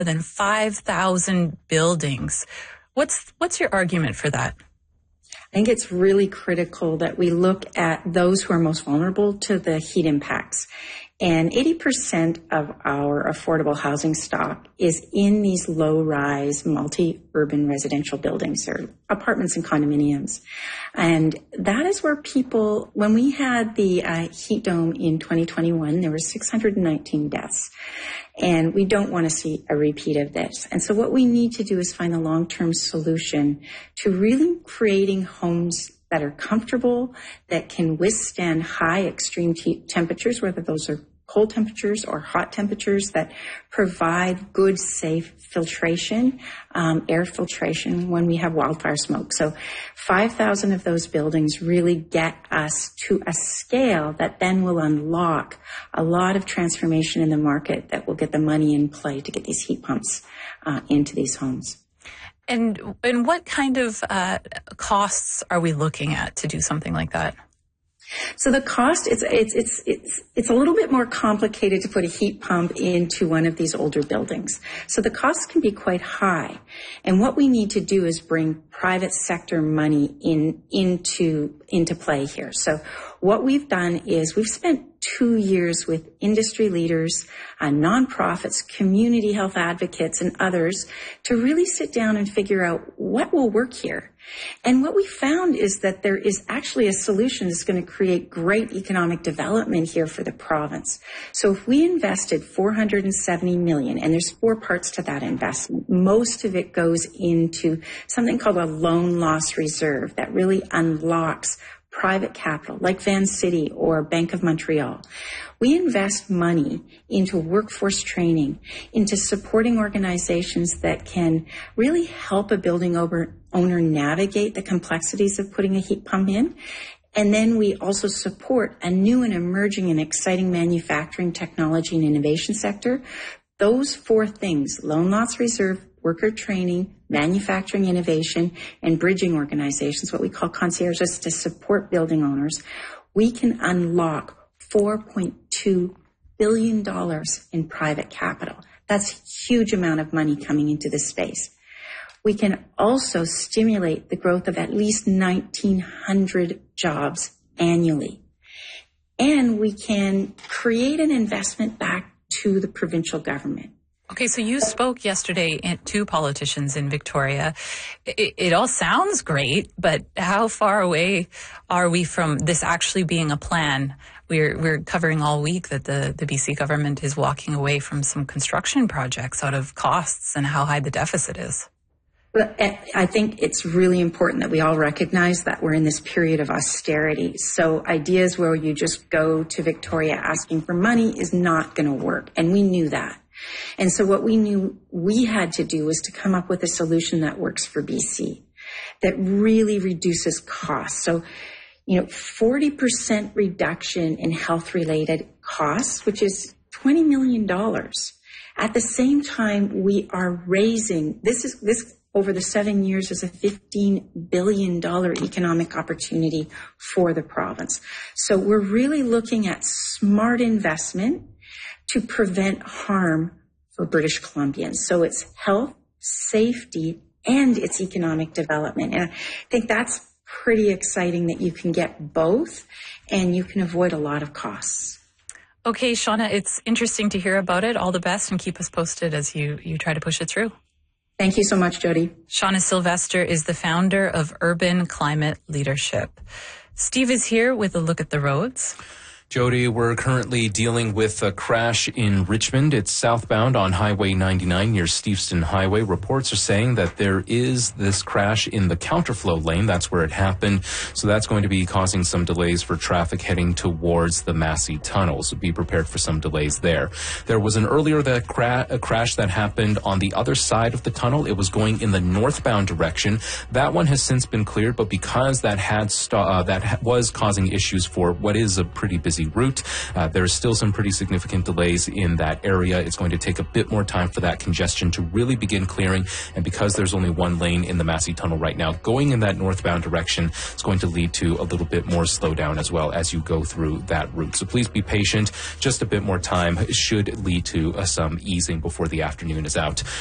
than 5,000 buildings. What's your argument for that? I think it's really critical that we look at those who are most vulnerable to the heat impacts. And 80% of our affordable housing stock is in these low-rise, multi-urban residential buildings or apartments and condominiums. And that is where people, when we had the heat dome in 2021, there were 619 deaths. And we don't want to see a repeat of this. And so what we need to do is find a long-term solution to really creating homes that are comfortable, that can withstand high extreme temperatures, whether those are cold temperatures or hot temperatures, that provide good, safe filtration, air filtration when we have wildfire smoke. So 5,000 of those buildings really get us to a scale that then will unlock a lot of transformation in the market that will get the money in play to get these heat pumps into these homes. And what kind of costs are we looking at to do something like that? So the cost, it's a little bit more complicated to put a heat pump into one of these older buildings. So the costs can be quite high. And what we need to do is bring private sector money into play here. So what we've done is we've spent 2 years with industry leaders, nonprofits, community health advocates, and others to really sit down and figure out what will work here. And what we found is that there is actually a solution that's going to create great economic development here for the province. So if we invested $470 million, and there's 4 parts to that investment, most of it goes into something called a loan loss reserve that really unlocks private capital like Vancity or Bank of Montreal. We invest money into workforce training, into supporting organizations that can really help a building owner navigate the complexities of putting a heat pump in. And then we also support a new and emerging and exciting manufacturing technology and innovation sector. Those 4 things, loan loss reserve, worker training, manufacturing innovation, and bridging organizations, what we call concierges, to support building owners, we can unlock $4.2 billion in private capital. That's a huge amount of money coming into this space. We can also stimulate the growth of at least 1,900 jobs annually. And we can create an investment back to the provincial government. Okay, so you spoke yesterday to politicians in Victoria. It all sounds great, but how far away are we from this actually being a plan? We're covering all week that the BC government is walking away from some construction projects out of costs and how high the deficit is. But I think it's really important that we all recognize that we're in this period of austerity. So ideas where you just go to Victoria asking for money is not going to work. And we knew that. And so what we knew we had to do was to come up with a solution that works for BC, that really reduces costs. So, 40% reduction in health-related costs, which is $20 million. At the same time, we are raising, this over the 7 years is a $15 billion economic opportunity for the province. So we're really looking at smart investment to prevent harm for British Columbians. So it's health, safety, and it's economic development. And I think that's pretty exciting that you can get both and you can avoid a lot of costs. Okay, Shauna, it's interesting to hear about it. All the best and keep us posted as you try to push it through. Thank you so much, Jody. Shauna Sylvester is the founder of Urban Climate Leadership. Steve is here with a look at the roads. Jody, we're currently dealing with a crash in Richmond. It's southbound on Highway 99 near Steveston Highway. Reports are saying that there is this crash in the counterflow lane. That's where it happened. So that's going to be causing some delays for traffic heading towards the Massey Tunnel. So be prepared for some delays there. There was an earlier crash that happened on the other side of the tunnel. It was going in the northbound direction. That one has since been cleared, but because that was causing issues for what is a pretty busy Ramsey route. There's still some pretty significant delays in that area. It's going to take a bit more time for that congestion to really begin clearing. And because there's only one lane in the Massey Tunnel right now, going in that northbound direction is going to lead to a little bit more slowdown as well as you go through that route. So please be patient. Just a bit more time should lead to some easing before the afternoon is out.